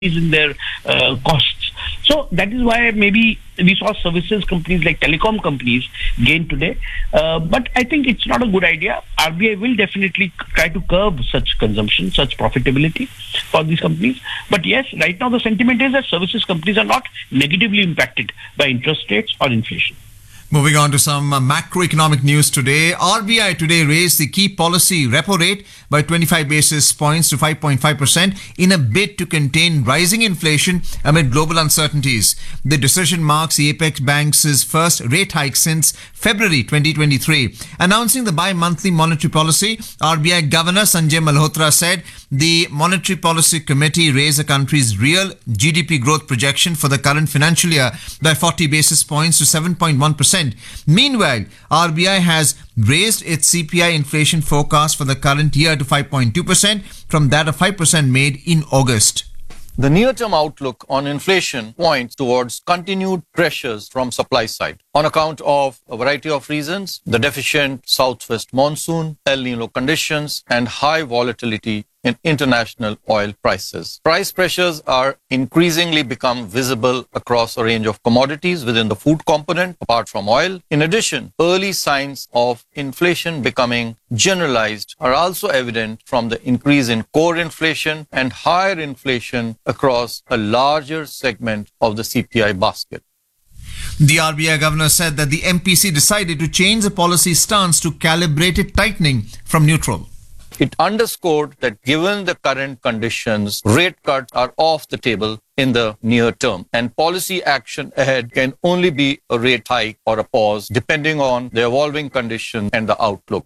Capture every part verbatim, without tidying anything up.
in their uh, costs. So that is why maybe we saw services companies like telecom companies gain today. Uh, but I think it's not a good idea. R B I will definitely try to curb such consumption, such profitability for these companies. But yes, right now the sentiment is that services companies are not negatively impacted by interest rates or inflation. Moving on to some uh, macroeconomic news today. R B I today raised the key policy repo rate by twenty-five basis points to five point five percent in a bid to contain rising inflation amid global uncertainties. The decision marks the Apex Bank's first rate hike since February twenty twenty-three. Announcing the bi-monthly monetary policy, R B I Governor Sanjay Malhotra said the Monetary Policy Committee raised the country's real G D P growth projection for the current financial year by forty basis points to seven point one percent. Meanwhile, R B I has raised its C P I inflation forecast for the current year to five point two percent from that of five percent made in August. The near-term outlook on inflation points towards continued pressures from supply side on account of a variety of reasons: the deficient southwest monsoon, El Nino conditions, and high volatility in international oil prices. Price pressures are increasingly become visible across a range of commodities within the food component, apart from oil. In addition, early signs of inflation becoming generalized are also evident from the increase in core inflation and higher inflation across a larger segment of the C P I basket. The R B I governor said that the M P C decided to change the policy stance to calibrated tightening from neutral. It underscored that given the current conditions, rate cuts are off the table in the near term, and policy action ahead can only be a rate hike or a pause, depending on the evolving conditions and the outlook.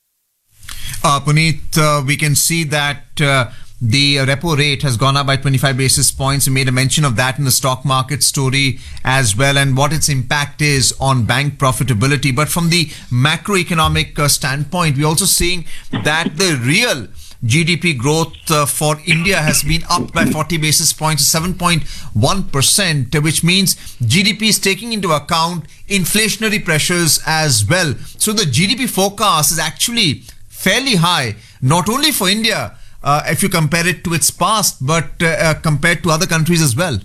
Uh, Puneet, uh, we can see that uh, the repo rate has gone up by twenty-five basis points. You made a mention of that in the stock market story as well, and what its impact is on bank profitability. But from the macroeconomic uh, standpoint, we're also seeing that the real G D P growth uh, for India has been up by forty basis points to seven point one percent, which means G D P is taking into account inflationary pressures as well. So the G D P forecast is actually fairly high, not only for India, Uh, if you compare it to its past, but uh, uh, compared to other countries as well.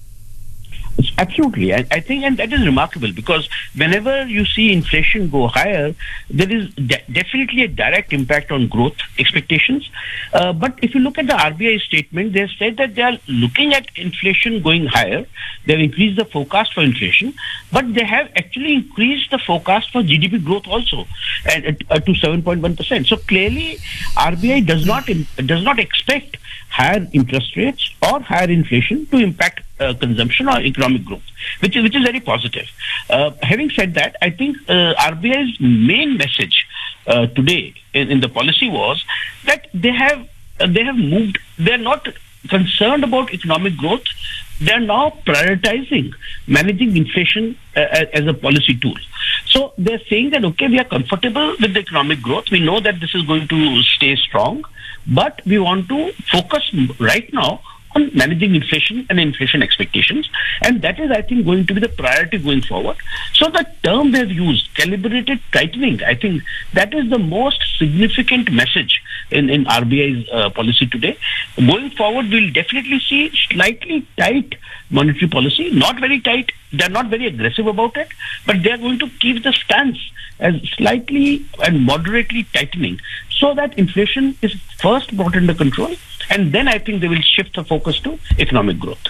Absolutely. I, I think, and that is remarkable, because whenever you see inflation go higher, there is de- definitely a direct impact on growth expectations. Uh, but if you look at the R B I statement, they have said that they are looking at inflation going higher. They have increased the forecast for inflation, but they have actually increased the forecast for G D P growth also at, at, uh, to seven point one percent. So clearly, R B I does not does not expect higher interest rates or higher inflation to impact uh, consumption or economic growth, which is which is very positive. Uh, having said that, I think uh, R B I's main message uh, today in, in the policy was that they have uh, they have moved. They are not concerned about economic growth. They are now prioritizing managing inflation uh, as a policy tool. So they're saying that, okay, we are comfortable with the economic growth. We know that this is going to stay strong, but we want to focus right now on managing inflation and inflation expectations. And that is, I think, going to be the priority going forward. So the term they've used, calibrated tightening, I think that is the most significant message in, in R B I's uh, policy today. Going forward, we'll definitely see slightly tight monetary policy, not very tight. They're not very aggressive about it, but they're going to keep the stance as slightly and moderately tightening, so that inflation is first brought under control, and then I think they will shift the focus to economic growth.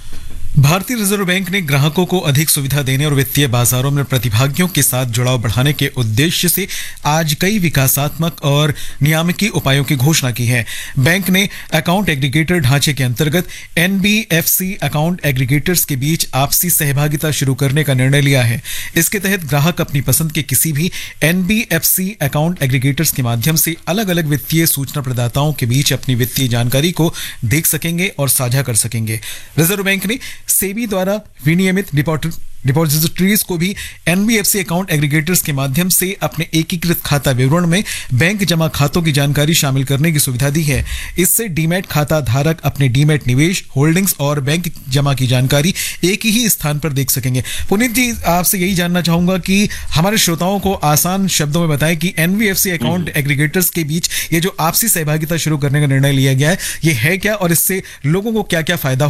भारतीय reserve bank ने ग्राहकों को अधिक सुविधा देने और वित्तीय बाजारों में प्रतिभागियों के साथ जुड़ाव बढ़ाने के उद्देश्य से आज कई विकासात्मक और नियामकीय उपायों की घोषणा की है। बैंक ने अकाउंट एग्रीगेटर ढांचे के अंतर्गत एनबीएफसी अकाउंट एग्रीगेटर्स के बीच आपसी सहभागिता शुरू करने का निर्णय लिया है। इसके तहत ग्राहक अपनी पसंद के किसी भी एनबीएफसी अकाउंट एग्रीगेटर्स के माध्यम से अलग अलग वित्तीय सूचना प्रदाताओं के बीच अपनी वित्तीय जानकारी को देख सकेंगे और साझा कर सकेंगे। रिजर्व बैंक ने सेबी द्वारा विनियमित डिपॉजिटरीज को भी एनबीएफसी अकाउंट एग्रीगेटर्स के माध्यम से अपने एकीकृत खाता विवरण में बैंक जमा खातों की जानकारी शामिल करने की सुविधा दी है। इससे डीमैट खाता धारक अपने डीमैट निवेश, होल्डिंग्स और बैंक जमा की जानकारी एक ही स्थान पर देख सकेंगे। पुनीत जी, आपसे यही जानना चाहूंगा कि हमारे श्रोताओं को आसान शब्दों में बताएं कि एनबीएफसी अकाउंट एग्रीगेटर्स के बीच ये जो आपसी सहभागिता शुरू करने का निर्णय लिया गया है, ये है क्या और इससे लोगों को क्या क्या फायदा